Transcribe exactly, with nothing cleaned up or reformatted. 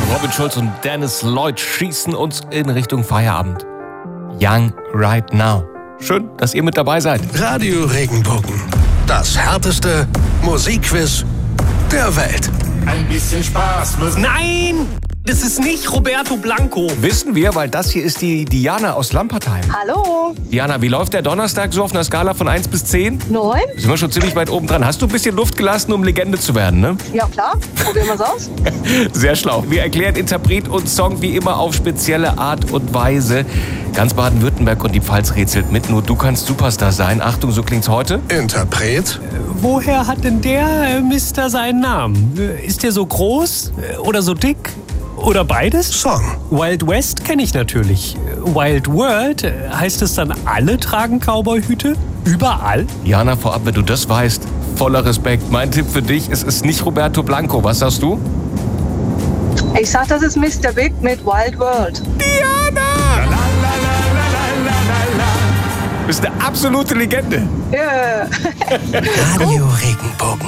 Robin Schulz und Dennis Lloyd schießen uns in Richtung Feierabend. Young Right Now. Schön, dass ihr mit dabei seid. Radio Regenbogen. Das härteste Musikquiz der Welt. Ein bisschen Spaß muss... Nein! Das ist nicht Roberto Blanco. Wissen wir, weil das hier ist die Diana aus Lampertheim. Hallo. Diana, wie läuft der Donnerstag so auf einer Skala von eins bis zehn? Neun? Sind wir schon ziemlich weit oben dran. Hast du ein bisschen Luft gelassen, um Legende zu werden, ne? Ja klar, probieren wir's aus. Sehr schlau. Wir erklären Interpret und Song wie immer auf spezielle Art und Weise. Ganz Baden-Württemberg und die Pfalz rätselt mit. Nur du kannst Superstar sein. Achtung, so klingt's heute. Interpret? Woher hat denn der äh, Mister seinen Namen? Äh, Ist der so groß äh, oder so dick? Oder beides? Song. Wild West kenne ich natürlich. Wild World, äh, heißt es dann, alle tragen Cowboyhüte? Überall? Diana, vorab, wenn du das weißt, voller Respekt. Mein Tipp für dich, es ist nicht Roberto Blanco. Was sagst du? Ich sag, das ist Mister Big mit Wild World. Du bist eine absolute Legende. Yeah. Radio Regenbogen.